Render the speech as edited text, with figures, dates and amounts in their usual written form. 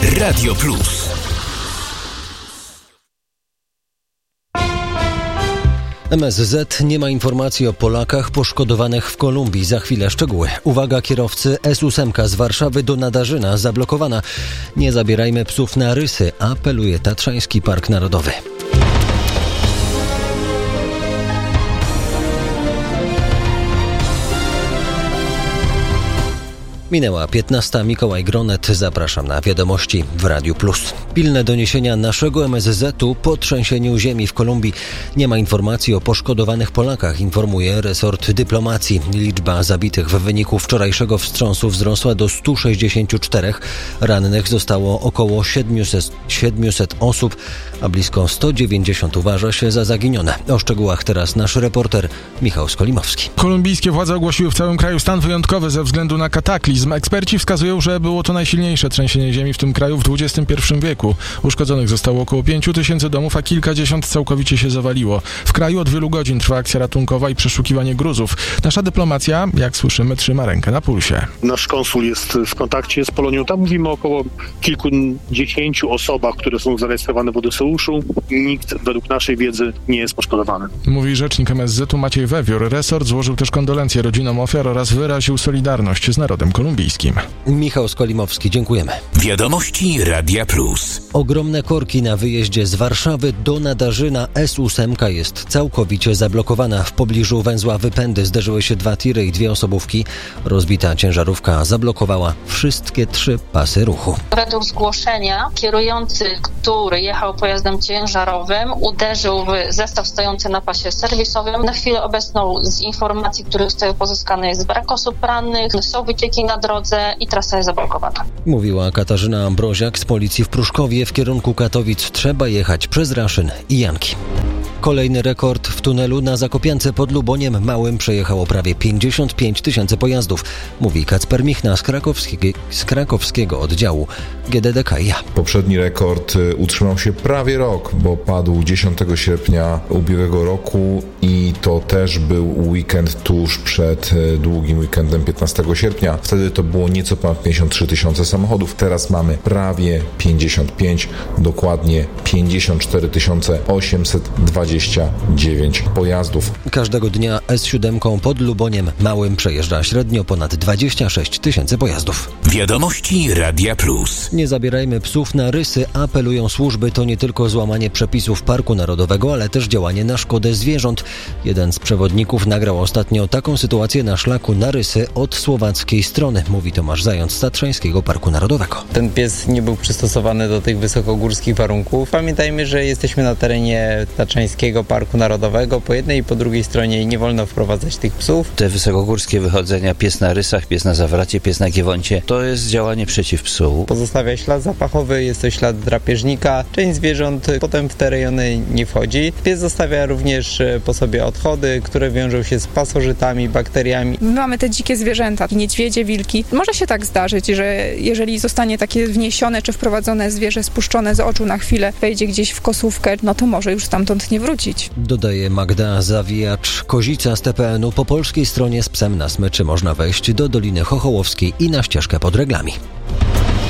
Radio Plus. MSZ nie ma informacji o Polakach poszkodowanych w Kolumbii. Za chwilę szczegóły. Uwaga kierowcy, S8 z Warszawy do Nadarzyna zablokowana. Nie zabierajmy psów na rysy, apeluje Tatrzański Park Narodowy. Minęła 15. Mikołaj Gronet. Zapraszam na wiadomości w Radiu Plus. Pilne doniesienia naszego MSZ-u po trzęsieniu ziemi w Kolumbii. Nie ma informacji o poszkodowanych Polakach, informuje resort dyplomacji. Liczba zabitych w wyniku wczorajszego wstrząsu wzrosła do 164. Rannych zostało około 700 osób, a blisko 190 uważa się za zaginione. O szczegółach teraz nasz reporter Michał Skolimowski. Kolumbijskie władze ogłosiły w całym kraju stan wyjątkowy ze względu na kataklizm. Eksperci wskazują, że było to najsilniejsze trzęsienie ziemi w tym kraju w XXI wieku. Uszkodzonych zostało około 5 000 domów, a kilkadziesiąt całkowicie się zawaliło. W kraju od wielu godzin trwa akcja ratunkowa i przeszukiwanie gruzów. Nasza dyplomacja, jak słyszymy, trzyma rękę na pulsie. Nasz konsul jest w kontakcie z Polonią. Tam mówimy o około kilkudziesięciu osobach, które są zarejestrowane w Odeseuszu. Nikt według naszej wiedzy nie jest poszkodowany. Mówi rzecznik MSZ-u Maciej Wewiór. Resort złożył też kondolencje rodzinom ofiar oraz wyraził solidarność z narodem kolumbijskim. Michał Skolimowski, dziękujemy. Wiadomości Radia Plus. Ogromne korki na wyjeździe z Warszawy do Nadarzyna. S8 jest całkowicie zablokowana. W pobliżu węzła Wypędy zderzyły się 2 tiry i 2 osobówki. Rozbita ciężarówka zablokowała wszystkie 3 pasy ruchu. Według zgłoszenia kierujący, który jechał pojazdem ciężarowym, uderzył w zestaw stojący na pasie serwisowym. Na chwilę obecną z informacji, które zostały pozyskane, jest brak osób rannych, są wycieki na drodze i trasa jest zablokowana. Mówiła Katarzyna Ambroziak z policji w Pruszkowie. W kierunku Katowic trzeba jechać przez Raszyn i Janki. Kolejny rekord w tunelu na Zakopiance pod Luboniem Małym przejechało prawie 55 000 pojazdów, mówi Kacper Michna z krakowskiego oddziału GDDKiA. Poprzedni rekord utrzymał się prawie rok, bo padł 10 sierpnia ubiegłego roku i to też był weekend tuż przed długim weekendem 15 sierpnia. Wtedy to było nieco ponad 53 000 samochodów. Teraz mamy prawie 55, dokładnie 54 829 pojazdów. Każdego dnia S7 pod Luboniem Małym przejeżdża średnio ponad 26 000 pojazdów. Wiadomości Radia Plus. Nie zabierajmy psów na rysy, apelują służby. To nie tylko złamanie przepisów Parku Narodowego, ale też działanie na szkodę zwierząt. Jeden z przewodników nagrał ostatnio taką sytuację na szlaku na rysy od słowackiej strony, mówi Tomasz Zając z Tatrzańskiego Parku Narodowego. Ten pies nie był przystosowany do tych wysokogórskich warunków. Pamiętajmy, że jesteśmy na terenie Tatrzańskiego Parku Narodowego. Po jednej i po drugiej stronie nie wolno wprowadzać tych psów. Te wysokogórskie wychodzenia, pies na rysach, pies na zawracie, pies na giewoncie, to jest działanie przeciw psu. Pozostawia ślad zapachowy, jest to ślad drapieżnika. Część zwierząt potem w te rejony nie wchodzi. Pies zostawia również po sobie odchody, które wiążą się z pasożytami, bakteriami. Mamy te dzikie zwierzęta, niedźwiedzie, wilki. Może się tak zdarzyć, że jeżeli zostanie takie wniesione czy wprowadzone zwierzę spuszczone z oczu na chwilę, wejdzie gdzieś w kosówkę, no to może już stamtąd nie wrócić. Dodaje Magda Zawijacz-Kozica z TPN-u. Po polskiej stronie z psem na smyczy można wejść do Doliny Chochołowskiej i na ścieżkę pod Reglami.